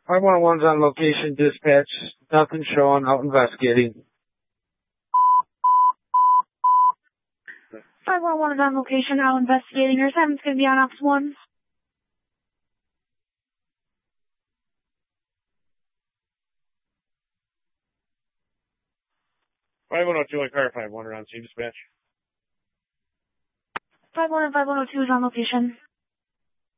511's on location, dispatch. Nothing showing, out investigating. 511 is on location, out investigating. Your assignment's going to be on Ops 1. 5102 on car 5-1 on scene dispatch. 511 5102 is on location.